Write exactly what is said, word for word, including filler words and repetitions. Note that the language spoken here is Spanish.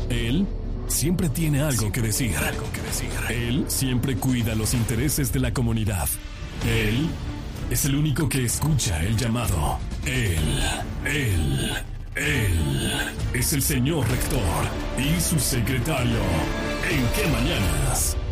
Él siempre tiene algo que decir. Él siempre cuida los intereses de la comunidad. Él es el único que escucha el llamado. Él, él, él es el señor rector y su secretario. ¿En qué mañanas?